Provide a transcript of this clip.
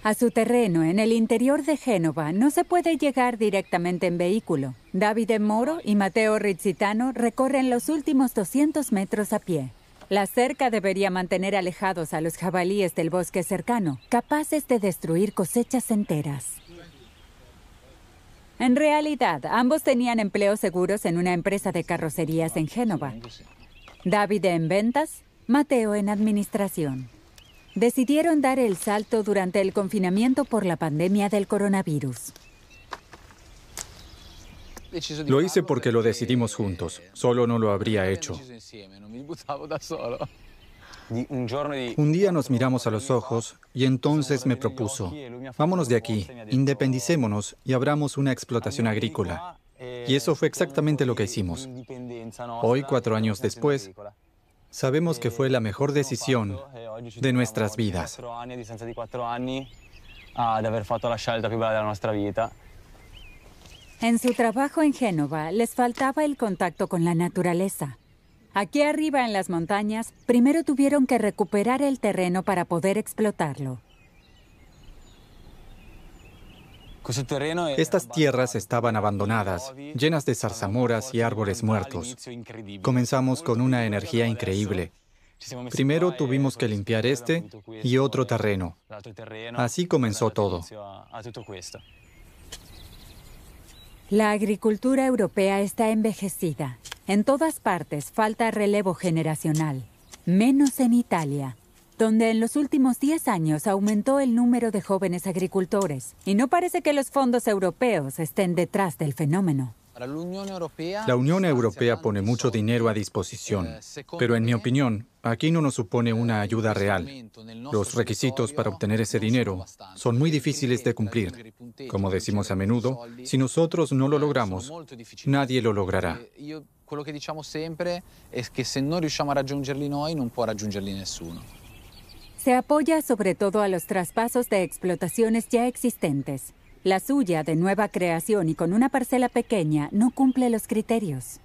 A su terreno en el interior de Génova no se puede llegar directamente en vehículo. Davide Moro y Matteo Rizzitano recorren los últimos 200 metros a pie. La cerca debería mantener alejados a los jabalíes del bosque cercano, capaces de destruir cosechas enteras. En realidad, ambos tenían empleos seguros en una empresa de carrocerías en Génova. Davide en ventas, Matteo en administración. Decidieron dar el salto durante el confinamiento por la pandemia del coronavirus. Lo hice porque lo decidimos juntos. Solo no lo habría hecho. Un día nos miramos a los ojos y entonces me propuso: vámonos de aquí, independicémonos y abramos una explotación agrícola. Y eso fue exactamente lo que hicimos. Hoy, 4 años después, sabemos que fue la mejor decisión de nuestras vidas. En su trabajo en Génova les faltaba el contacto con la naturaleza. Aquí arriba en las montañas, primero tuvieron que recuperar el terreno para poder explotarlo. Estas tierras estaban abandonadas, llenas de zarzamoras y árboles muertos. Comenzamos con una energía increíble. Primero tuvimos que limpiar este y otro terreno. Así comenzó todo. La agricultura europea está envejecida. En todas partes falta relevo generacional, menos en Italia, donde en los últimos 10 años aumentó el número de jóvenes agricultores. Y no parece que los fondos europeos estén detrás del fenómeno. La Unión Europea pone mucho dinero a disposición, pero en mi opinión, aquí no nos supone una ayuda real. Los requisitos para obtener ese dinero son muy difíciles de cumplir. Como decimos a menudo, si nosotros no lo logramos, nadie lo logrará. Quello che diciamo sempre è che se non riusciamo a raggiungerli noi, non può raggiungerli nessuno. Se apoya sobre todo a los traspasos de explotaciones ya existentes. La suya, de nueva creación y con una parcela pequeña, no cumple los criterios.